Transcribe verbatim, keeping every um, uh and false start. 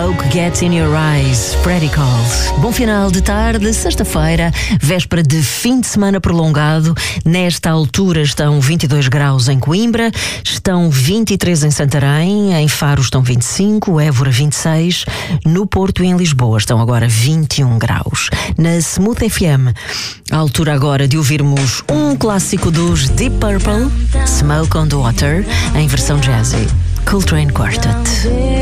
Smoke Gets in Your Eyes, Freddy Calls. Bom final de tarde, sexta-feira, véspera de fim de semana prolongado. Nesta altura estão vinte e dois graus em Coimbra, estão vinte e três em Santarém, em Faro estão vinte e cinco, Évora vinte e seis, no Porto e em Lisboa estão agora vinte e um graus. Na Smooth F M, a altura agora de ouvirmos um clássico dos Deep Purple, Smoke on the Water, em versão jazzy. Coltrane Quartet.